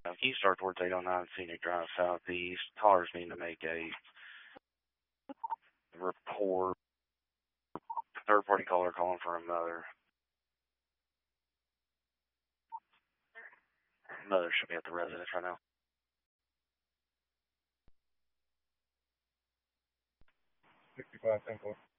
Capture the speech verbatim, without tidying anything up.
East start towards eight oh nine Scenic Drive Southeast. Callers need to make a report. Third party caller calling for a mother. Mother should be at the residence right now. sixty-five ten four.